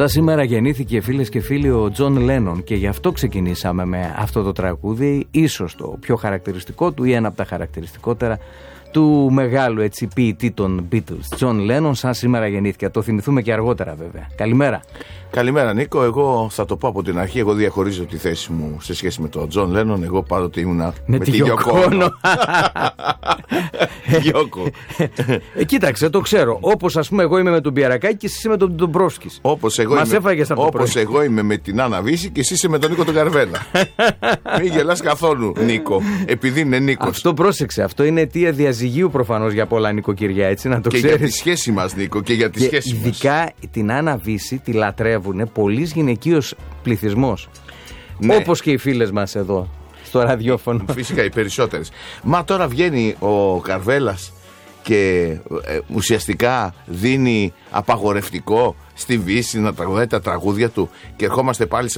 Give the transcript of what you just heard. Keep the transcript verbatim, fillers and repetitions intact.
Σαν σήμερα γεννήθηκε, φίλες και φίλοι, ο Τζον Λένον και γι' αυτό ξεκινήσαμε με αυτό το τραγούδι, ίσως το πιο χαρακτηριστικό του ή ένα από τα χαρακτηριστικότερα του μεγάλου έτσι ποιητή των Beatles, Τζον Λένον. Σαν σήμερα γεννήθηκε, το θυμηθούμε και αργότερα βέβαια. Καλημέρα. Καλημέρα Νίκο, εγώ θα το πω από την αρχή, εγώ διαχωρίζω τη θέση μου σε σχέση με τον Τζον Λένον, εγώ πάντοτε ήμουνα με, με τη Γιώκο Ono. Γιώκο. Ε, κοίταξε, το ξέρω, όπως ας πούμε εγώ είμαι με τον Πιερακάκη και εσύ είσαι με τον Ντομπρόφσκης. Όπως εγώ, όπως εγώ είμαι με την Άννα Βύση και εσύ είσαι με τον Νίκο τον Καρβέλα. Μην γελάς καθόλου Νίκο, επειδή είναι Νίκος. Αυτό πρόσεξε, αυτό είναι αιτία διαζυγίου προφανώς για πολλά νοικοκυριά, έτσι να το και ξέρεις. Και για τη σχέση μας Νίκο, και για τη και σχέση μας. Ειδικά την Άννα Βύση τη λατρεύουν πολύς γυναικείος πληθυσμός. Ναι. Όπως και οι φίλες μας εδώ στο ραδιόφωνο. Φυσικά οι περισσότερες. Μα τώρα βγαίνει ο Καρβέλας και ε, ουσιαστικά δίνει απαγορευτικό στη Βύση να τραγουδάει τα τραγούδια του και ερχόμαστε πάλι σε